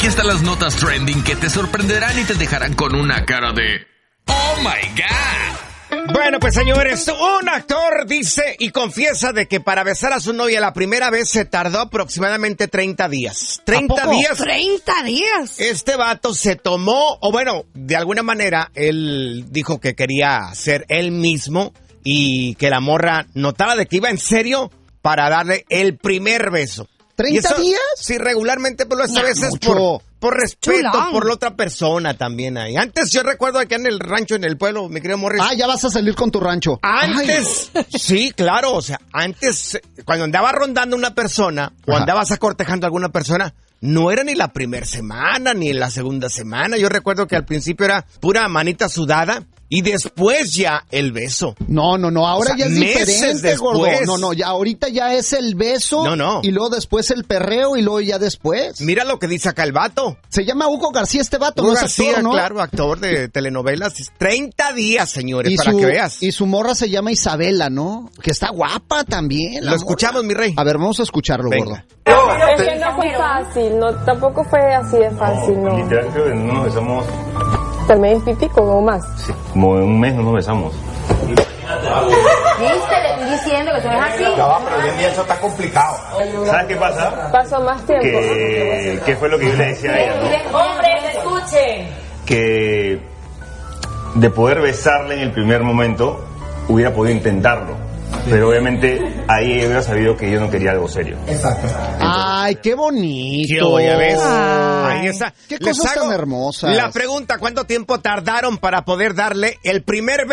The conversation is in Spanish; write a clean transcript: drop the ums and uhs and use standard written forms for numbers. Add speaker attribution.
Speaker 1: Aquí están las notas trending que te sorprenderán y te dejarán con una cara de ¡Oh, my God!
Speaker 2: Bueno, pues señores, un actor dice y confiesa de que para besar a su novia la primera vez se tardó aproximadamente 30 días. 30 días.
Speaker 3: 30 días.
Speaker 2: Este vato se tomó, o bueno, de alguna manera, él dijo que quería ser él mismo y que la morra notara de que iba en serio para darle el primer beso.
Speaker 4: ¿30 días?
Speaker 2: Sí, regularmente, pero esta vez es por respeto por la otra persona también ahí. Antes yo recuerdo acá en el rancho, en el pueblo, mi querido Morris.
Speaker 4: Ah, ya vas a salir con tu rancho.
Speaker 2: Antes, sí, claro, o sea, antes, cuando andaba rondando una persona, o andabas acortejando a alguna persona, no era ni la primera semana, ni la segunda semana. Yo recuerdo que al principio era pura manita sudada. Y después ya el beso.
Speaker 4: No, ahora ya es diferente, gordo. No, ya ahorita ya es el beso.
Speaker 2: No.
Speaker 4: Y luego después el perreo y luego ya después.
Speaker 2: Mira lo que dice acá el vato.
Speaker 4: Se llama Hugo García este vato,
Speaker 2: Hugo
Speaker 4: no es
Speaker 2: García,
Speaker 4: actor, ¿no?
Speaker 2: Claro, actor de telenovelas. 30 días, señores, para que veas.
Speaker 4: Y su morra se llama Isabela, ¿no? Que está guapa también.
Speaker 2: Lo escuchamos, mi rey.
Speaker 4: A ver, vamos a escucharlo,
Speaker 2: Venga.
Speaker 4: gordo.
Speaker 5: Es que no fue fácil, no, tampoco fue así de fácil, no.
Speaker 6: Literal creo que no nos besamos.
Speaker 5: Tal vez pipico o más.
Speaker 6: Sí, como en un mes no nos besamos.
Speaker 7: ¿Viste? Le estoy diciendo que tú eres así.
Speaker 8: No, pero hoy en día eso está complicado.
Speaker 6: ¿Sabes qué pasa?
Speaker 5: Pasó más tiempo.
Speaker 6: ¿Qué fue lo que yo le decía a ella, no?
Speaker 7: Hombres, escuchen.
Speaker 6: Que de poder besarle en el primer momento hubiera podido intentarlo. Pero obviamente ahí hubiera sabido que yo no quería algo serio.
Speaker 8: Exacto.
Speaker 4: Ay, qué bonito.
Speaker 2: Ya ves. Ahí está.
Speaker 4: Qué cosa tan hermosa.
Speaker 2: La pregunta, ¿cuánto tiempo tardaron para poder darle el primer beso?